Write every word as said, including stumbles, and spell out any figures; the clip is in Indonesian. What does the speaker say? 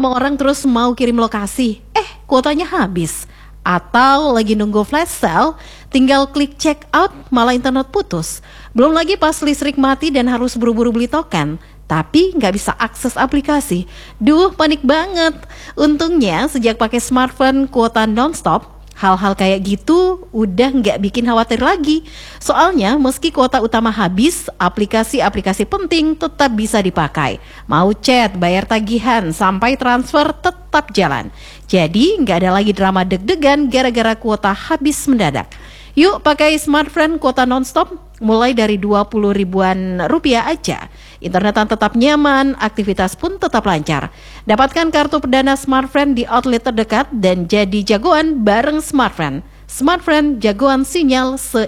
sama orang terus mau kirim lokasi, eh kuotanya habis. Atau lagi nunggu flash sale, tinggal klik check out malah internet putus. Belum lagi pas listrik mati dan harus buru-buru beli token, tapi nggak bisa akses aplikasi. Duh, panik banget. Untungnya sejak pakai smartphone kuota nonstop, hal-hal kayak gitu udah nggak bikin khawatir lagi. Soalnya meski kuota utama habis, aplikasi-aplikasi penting tetap bisa dipakai. Mau chat, bayar tagihan, sampai transfer tetap jalan. Jadi nggak ada lagi drama deg-degan gara-gara kuota habis mendadak. Yuk pakai smartphone kuota nonstop mulai dari dua puluh ribuan rupiah aja. Internetan tetap nyaman, aktivitas pun tetap lancar. Dapatkan kartu perdana smartphone di outlet terdekat dan jadi jagoan bareng smartphone. Smartphone jagoan sinyal se